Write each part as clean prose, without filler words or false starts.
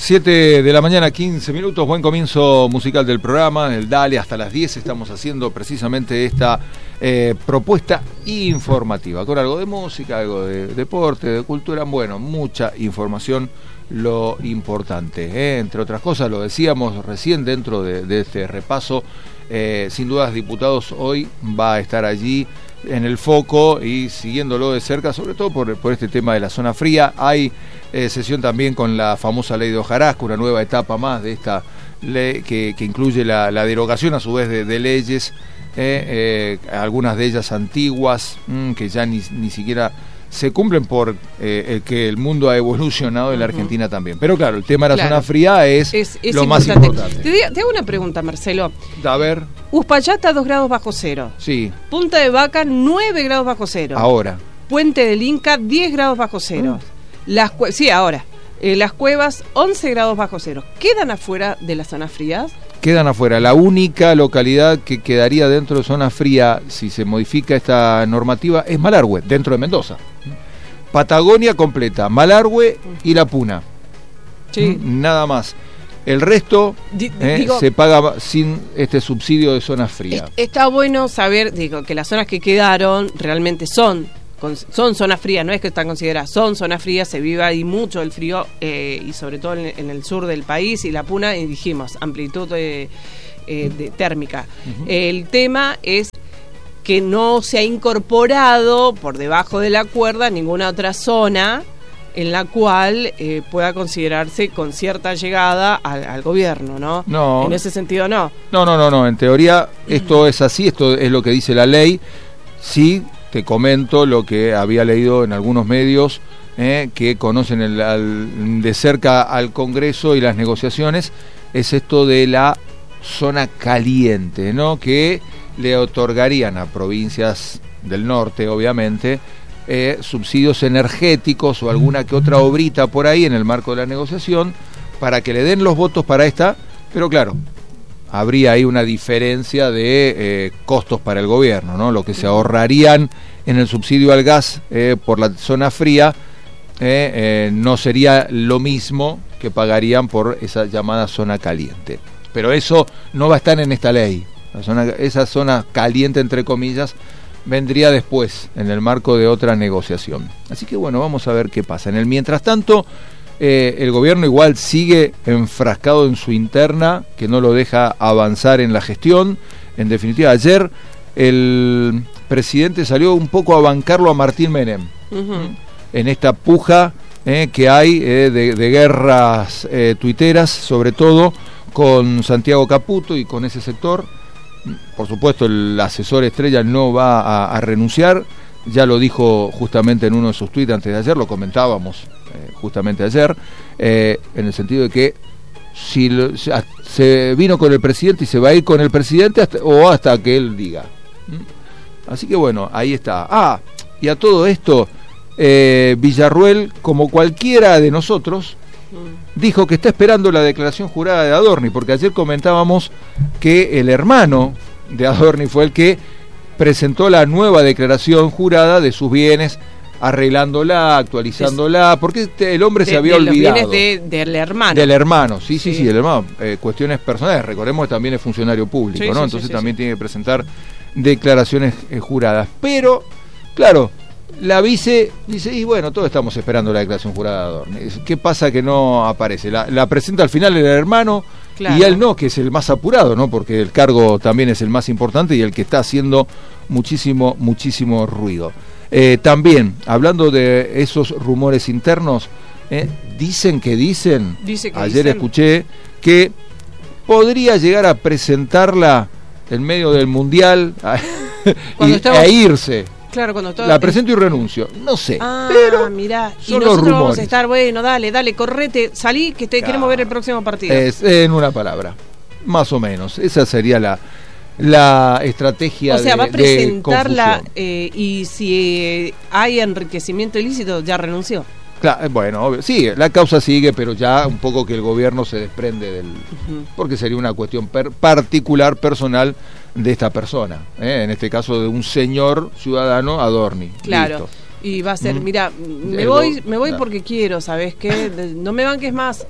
7 de la mañana, 15 minutos, buen comienzo musical del programa, el Dale, hasta las 10 estamos haciendo precisamente esta propuesta informativa, con algo de música, algo de deporte, de cultura, bueno, mucha información, lo importante, entre otras cosas, lo decíamos recién dentro de este repaso, sin dudas Diputados hoy va a estar allí en el foco y siguiéndolo de cerca, sobre todo por este tema de la zona fría. Hay sesión también con la famosa ley de hojarasca, una nueva etapa más de esta ley que incluye la derogación a su vez de leyes, algunas de ellas antiguas, que ya ni siquiera se cumplen por que el mundo ha evolucionado en la Argentina también. Pero claro, el tema de la zona fría es lo más importante. Te hago una pregunta, Marcelo. A ver. Uspallata 2 grados bajo cero. Sí. Punta de Vaca 9 grados bajo cero. Ahora. Puente del Inca 10 grados bajo cero. Sí, ahora. Las Cuevas 11 grados bajo cero. ¿Quedan afuera de las zonas frías? Quedan afuera. La única localidad que quedaría dentro de zona fría, si se modifica esta normativa, es Malargüe, dentro de Mendoza. Patagonia completa, Malargüe y La Puna. Sí. Nada más. El resto se paga sin este subsidio de zonas frías. Está bueno saber, que las zonas que quedaron realmente son zonas frías, no es que están consideradas, son zonas frías, se vive ahí mucho el frío, y sobre todo en el sur del país, y La Puna, y dijimos, amplitud de térmica. El tema es que no se ha incorporado por debajo de la cuerda ninguna otra zona en la cual pueda considerarse con cierta llegada al gobierno, ¿no? No. En ese sentido, no. No. En teoría, esto es así, esto es lo que dice la ley. Sí, te comento lo que había leído en algunos medios que conocen de cerca al Congreso y las negociaciones, es esto de la zona caliente, ¿no? Que le otorgarían a provincias del norte, obviamente, subsidios energéticos o alguna que otra obrita por ahí en el marco de la negociación para que le den los votos para esta, pero claro, habría ahí una diferencia de costos para el gobierno, ¿no? Lo que se ahorrarían en el subsidio al gas por la zona fría no sería lo mismo que pagarían por esa llamada zona caliente. Pero eso no va a estar en esta ley. Esa zona caliente, entre comillas, vendría después, en el marco de otra negociación. Así que bueno, vamos a ver qué pasa. En el mientras tanto, el gobierno igual sigue enfrascado en su interna, que no lo deja avanzar en la gestión. En definitiva, ayer el presidente salió un poco a bancarlo a Martín Menem, en esta puja que hay de guerras tuiteras, sobre todo con Santiago Caputo y con ese sector. Por supuesto, el asesor estrella no va a renunciar, ya lo dijo justamente en uno de sus tweets antes de ayer, lo comentábamos justamente ayer, en el sentido de que si se vino con el presidente y se va a ir con el presidente hasta que él diga. Así que bueno, ahí está. Y a todo esto, Villarruel, como cualquiera de nosotros, dijo que está esperando la declaración jurada de Adorni, porque ayer comentábamos que el hermano de Adorni fue el que presentó la nueva declaración jurada de sus bienes, arreglándola, actualizándola, porque el hombre se había olvidado. Los bienes del hermano. Del hermano, sí, del hermano. Cuestiones personales, recordemos que también es funcionario público, ¿no? Entonces también tiene que presentar declaraciones juradas. Pero, claro, la vice dice, y bueno, todos estamos esperando la declaración jurada de Adorni. ¿Qué pasa que no aparece? La presenta al final el hermano, claro. Y él no, que es el más apurado, ¿no? Porque el cargo también es el más importante y el que está haciendo muchísimo ruido. También, hablando de esos rumores internos, dicen que ayer escuché que podría llegar a presentarla en medio del Mundial e irse. Claro, cuando todo... La presento y renuncio. No sé, pero mirá, son y los rumores. Vamos a estar, bueno, dale, correte, salí, que queremos ver el próximo partido. En una palabra, más o menos. Esa sería la estrategia. O sea, va a presentarla de y si hay enriquecimiento ilícito, ya renunció. Claro, bueno, obvio. Sí, la causa sigue, pero ya un poco que el gobierno se desprende del... Porque sería una cuestión particular, personal, de esta persona, en este caso de un señor ciudadano Adorni. Claro. Listo. Y va a ser, mira, me voy porque quiero, ¿sabes qué? No me banques más.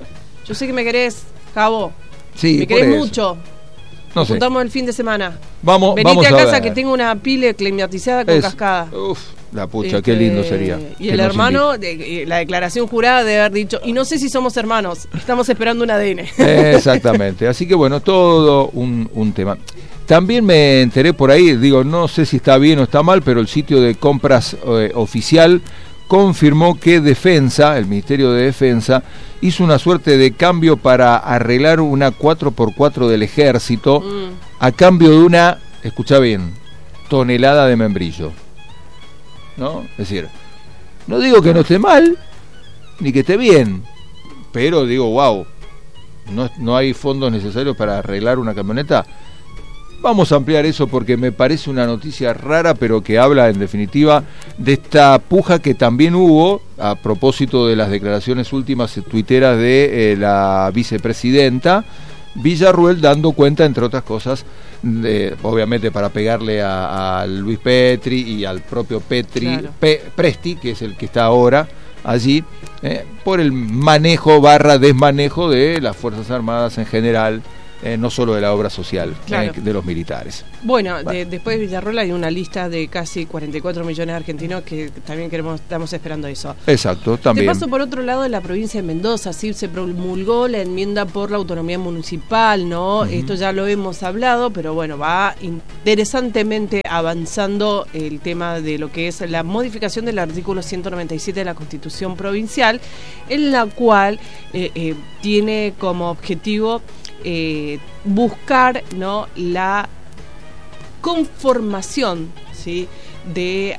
Yo sé que me querés, Javo. Sí, me querés mucho. No sé. Juntamos el fin de semana. Venite a casa ver. que tengo una pile climatizada con cascada. Uf, la pucha, qué lindo sería. Y el hermano, la declaración jurada de haber dicho, y no sé si somos hermanos, estamos esperando un ADN. Exactamente, así que bueno, todo un tema. También me enteré por ahí, digo, no sé si está bien o está mal, pero el sitio de compras oficial confirmó que Defensa, el Ministerio de Defensa, hizo una suerte de cambio para arreglar una 4x4 del Ejército a cambio de una, escucha bien, tonelada de membrillo. ¿No? Es decir, no digo que no esté mal, ni que esté bien, pero digo, wow, no hay fondos necesarios para arreglar una camioneta. Vamos a ampliar eso porque me parece una noticia rara, pero que habla en definitiva de esta puja que también hubo a propósito de las declaraciones últimas tuiteras de la vicepresidenta Villarruel, dando cuenta, entre otras cosas, obviamente para pegarle a Luis Petri y al propio Petri, claro. Presti, que es el que está ahora allí, por el manejo / desmanejo de las Fuerzas Armadas en general, no solo de la obra social, claro. De los militares. Bueno, después de Villarruel hay una lista de casi 44 millones de argentinos que también estamos esperando eso. Exacto, también. Te paso por otro lado, en la provincia de Mendoza, sí, se promulgó la enmienda por la autonomía municipal, ¿no? Uh-huh. Esto ya lo hemos hablado, pero bueno, va interesantemente avanzando el tema de lo que es la modificación del artículo 197 de la Constitución Provincial, en la cual tiene como objetivo buscar, ¿no?, la conformación, ¿sí?, de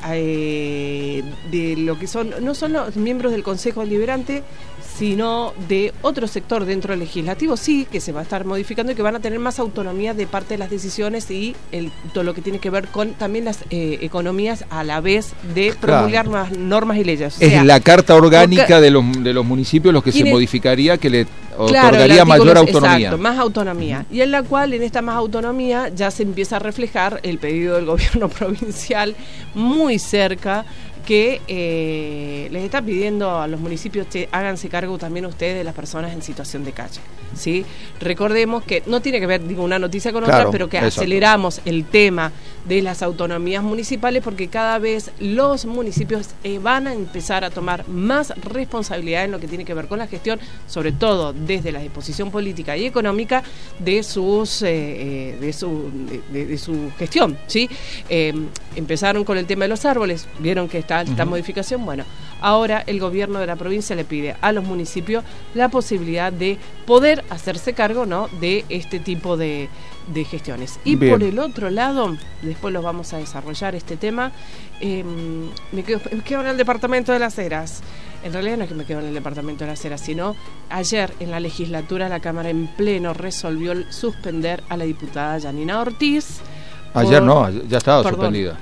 lo que son, no son los miembros del Consejo Deliberante, sino de otro sector dentro del legislativo, sí, que se va a estar modificando y que van a tener más autonomía de parte de las decisiones y todo lo que tiene que ver con también las economías a la vez de promulgar más normas y leyes. O sea, es la carta orgánica de los municipios los que se modificaría, que le otorgaría mayor autonomía. Exacto, más autonomía. Y en la cual, en esta más autonomía, ya se empieza a reflejar el pedido del gobierno provincial muy cerca, que les está pidiendo a los municipios que háganse cargo también ustedes de las personas en situación de calle, ¿sí? Recordemos que no tiene que ver, digo, una noticia con otra, pero que exacto, aceleramos el tema de las autonomías municipales porque cada vez los municipios van a empezar a tomar más responsabilidad en lo que tiene que ver con la gestión, sobre todo desde la disposición política y económica de su gestión, ¿sí? Empezaron con el tema de los árboles, vieron que está esta modificación. Bueno, ahora el gobierno de la provincia le pide a los municipios la posibilidad de poder hacerse cargo, ¿no?, de este tipo de gestiones. Y bien, por el otro lado, después los vamos a desarrollar este tema, me quedo en el departamento de Las Heras. En realidad no es que me quedo en el departamento de Las Heras, sino ayer en la legislatura la Cámara en pleno resolvió suspender a la diputada Yanina Ortiz. Ayer no, ya estaba suspendida.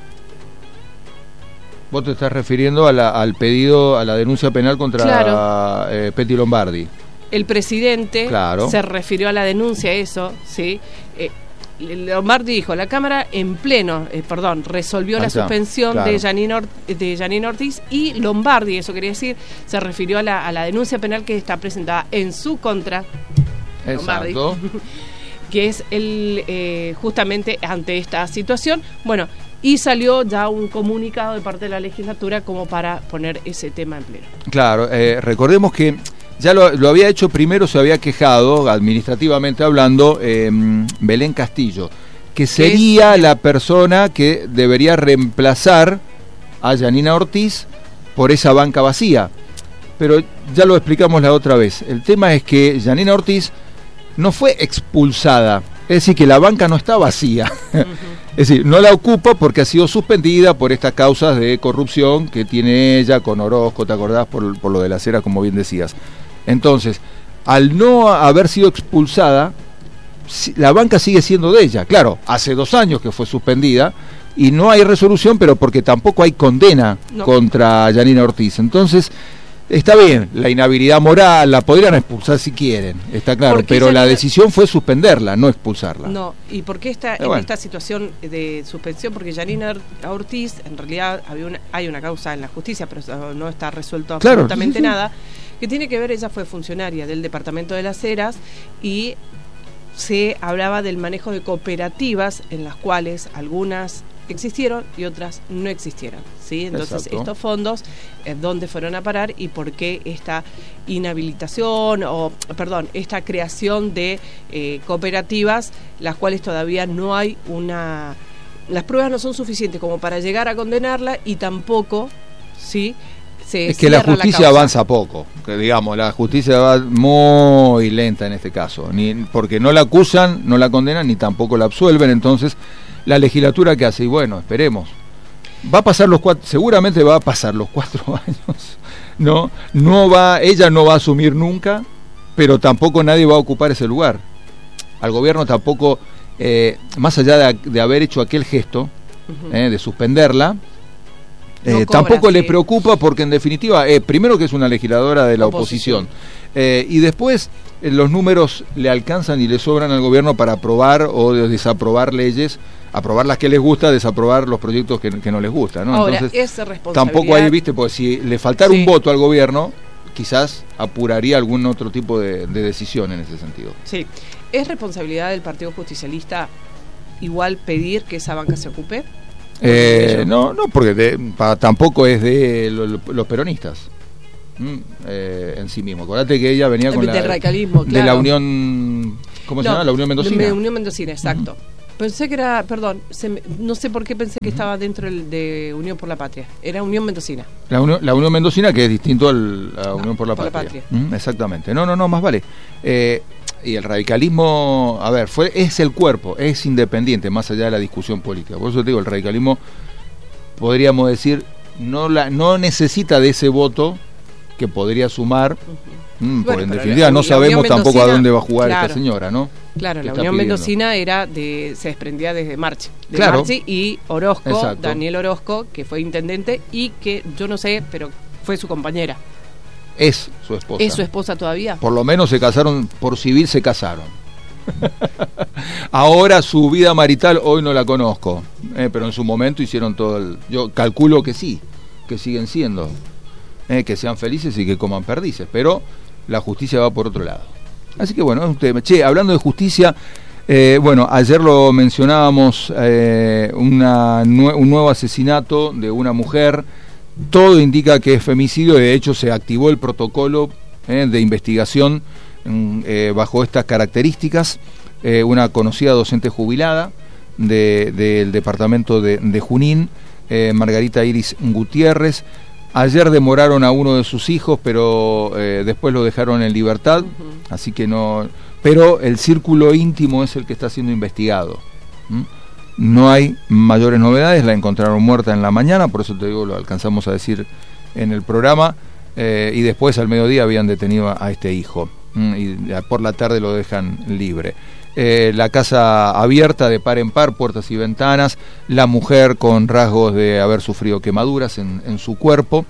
Vos te estás refiriendo al pedido, a la denuncia penal contra Petty Lombardi. El presidente se refirió a la denuncia, eso, ¿sí? Lombardi dijo, la Cámara en pleno, resolvió la suspensión de Yanina Ortiz, y Lombardi, eso quería decir, se refirió a la denuncia penal que está presentada en su contra. Lombardi, que es justamente ante esta situación. Bueno, y salió ya un comunicado de parte de la legislatura como para poner ese tema en pleno. Claro, recordemos que ya lo había hecho primero, se había quejado, administrativamente hablando, Belén Castillo, que sería la persona que debería reemplazar a Yanina Ortiz por esa banca vacía. Pero ya lo explicamos la otra vez. El tema es que Yanina Ortiz no fue expulsada, es decir, que la banca no está vacía. Es decir, no la ocupa porque ha sido suspendida por estas causas de corrupción que tiene ella con Orozco, ¿te acordás? Por lo de Las Heras, como bien decías. Entonces, al no haber sido expulsada, la banca sigue siendo de ella. Claro, hace 2 años que fue suspendida y no hay resolución, pero porque tampoco hay condena contra Yanina Ortiz. Entonces, está bien, la inhabilidad moral, la podrían expulsar si quieren, está claro, pero la decisión fue suspenderla, no expulsarla. No, ¿y por qué está en esta situación de suspensión? Porque Yanina Ortiz, en realidad hay una causa en la justicia, pero no está resuelto absolutamente nada, que tiene que ver, ella fue funcionaria del Departamento de las Heras y se hablaba del manejo de cooperativas en las cuales algunas existieron y otras no existieron, ¿sí? Entonces, Exacto. estos fondos, ¿dónde fueron a parar y por qué esta inhabilitación esta creación de cooperativas, las cuales todavía no hay las pruebas no son suficientes como para llegar a condenarla y tampoco, ¿sí? Es que la justicia avanza poco, que digamos, la justicia va muy lenta en este caso, porque no la acusan, no la condenan, ni tampoco la absuelven. Entonces, la legislatura que hace, y bueno, esperemos, va a pasar seguramente va a pasar los 4 años, ella no va a asumir nunca, pero tampoco nadie va a ocupar ese lugar. Al gobierno tampoco, más allá de haber hecho aquel gesto, de suspenderla, tampoco le preocupa, porque en definitiva, primero que es una legisladora de la oposición, y después los números le alcanzan y le sobran al gobierno para aprobar o desaprobar leyes, aprobar las que les gusta, desaprobar los proyectos que no les gusta, ¿no? Ahora, entonces, esa responsabilidad, tampoco ahí, viste, porque si le faltara un voto al gobierno, quizás apuraría algún otro tipo de decisión en ese sentido. Sí. ¿Es responsabilidad del Partido Justicialista igual pedir que esa banca se ocupe? No, porque tampoco es de los peronistas en sí mismo. Acordate que ella venía con del radicalismo, de la Unión, ¿cómo se llama? La Unión Mendocina. Unión Mendocina, exacto. Pensé que era, no sé por qué pensé que estaba dentro de Unión por la Patria. Era Unión Mendocina. La Unión Mendocina, que es distinto a la Unión por la Patria. Exactamente. No, más vale. Y el radicalismo, a ver, es el cuerpo, es independiente, más allá de la discusión política. Por eso te digo, el radicalismo, podríamos decir, no necesita de ese voto que podría sumar, porque en definitiva no sabemos tampoco a dónde va a jugar esta señora, ¿no? Claro, la Unión Mendocina se desprendía desde Marchi. Marchi y Orozco, exacto. Daniel Orozco, que fue intendente y que yo no sé, pero fue su compañera. Es su esposa. ¿Es su esposa todavía? Por lo menos se casaron, por civil se casaron. Ahora su vida marital hoy no la conozco, pero en su momento hicieron todo yo calculo que sí, que siguen siendo, que sean felices y que coman perdices, pero la justicia va por otro lado. Así que bueno, es un tema. Hablando de justicia, ayer lo mencionábamos, un nuevo asesinato de una mujer. Todo indica que es femicidio, de hecho se activó el protocolo de investigación bajo estas características. Una conocida docente jubilada del departamento de Junín, Margarita Iris Gutiérrez. Ayer demoraron a uno de sus hijos, pero después lo dejaron en libertad, así que no. Pero el círculo íntimo es el que está siendo investigado. No hay mayores novedades, la encontraron muerta en la mañana, por eso te digo, lo alcanzamos a decir en el programa, y después al mediodía habían detenido a este hijo, y por la tarde lo dejan libre. La casa abierta de par en par, puertas y ventanas, la mujer con rasgos de haber sufrido quemaduras en su cuerpo,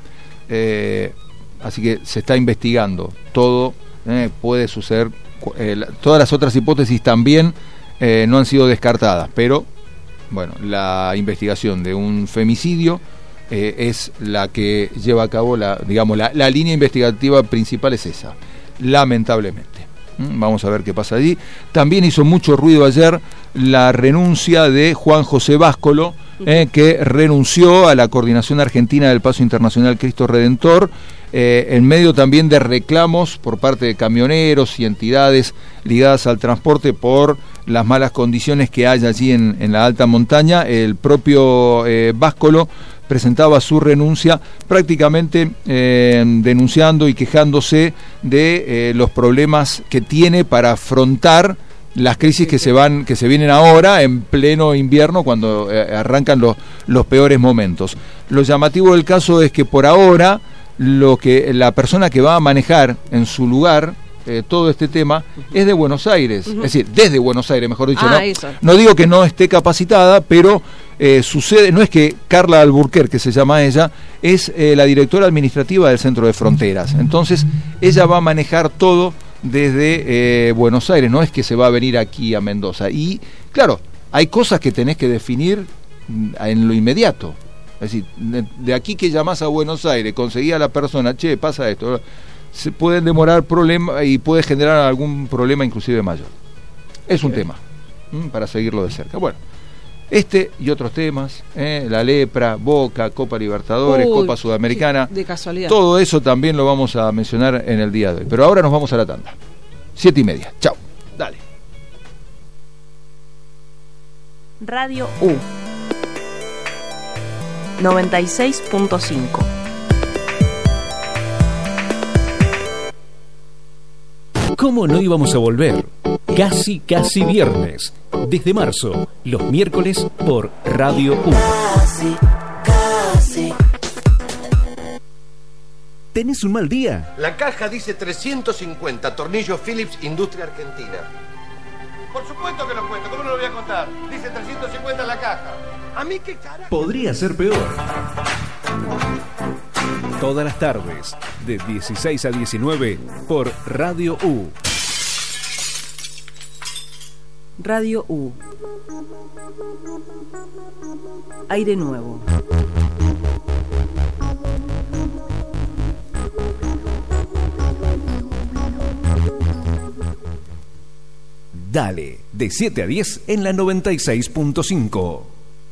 así que se está investigando todo, puede suceder, todas las otras hipótesis también no han sido descartadas, pero bueno, la investigación de un femicidio es la que lleva a cabo la línea investigativa principal es esa, lamentablemente. Vamos a ver qué pasa allí. También hizo mucho ruido ayer la renuncia de Juan José Báscolo, que renunció a la Coordinación Argentina del Paso Internacional Cristo Redentor, en medio también de reclamos por parte de camioneros y entidades ligadas al transporte por las malas condiciones que hay allí en la alta montaña. El propio Báscolo presentaba su renuncia prácticamente denunciando y quejándose de los problemas que tiene para afrontar las crisis que se vienen ahora en pleno invierno, cuando arrancan los peores momentos. Lo llamativo del caso es que por ahora la persona que va a manejar en su lugar todo este tema es de Buenos Aires, es decir, desde Buenos Aires, mejor dicho. No digo que no esté capacitada, pero sucede, no es que Carla Alburquerque, que se llama ella, es la directora administrativa del Centro de Fronteras. Entonces ella va a manejar todo desde Buenos Aires, no es que se va a venir aquí a Mendoza. Y claro, hay cosas que tenés que definir en lo inmediato. Es decir, de aquí que llamás a Buenos Aires, conseguí a la persona, pasa esto. se pueden demorar problemas y puede generar algún problema inclusive mayor. Es un tema para seguirlo de cerca. Bueno, este y otros temas, la lepra, Boca, Copa Libertadores, Copa Sudamericana, de casualidad. Todo eso también lo vamos a mencionar en el día de hoy. Pero ahora nos vamos a la tanda. 7:30. Chao. Dale. Radio U 96.5. ¿Cómo no íbamos a volver? Casi viernes. Desde marzo, los miércoles por Radio U. Casi. ¿Tenés un mal día? La caja dice 350, tornillo Philips, Industria Argentina. Por supuesto que lo cuento, ¿cómo no lo voy a contar? Dice 350 en la caja. ¿A mí qué carajo? Podría ser peor. Todas las tardes, de 16 a 19, por Radio U. Radio U. Aire nuevo. Dale, de 7 a 10 en la 96.5.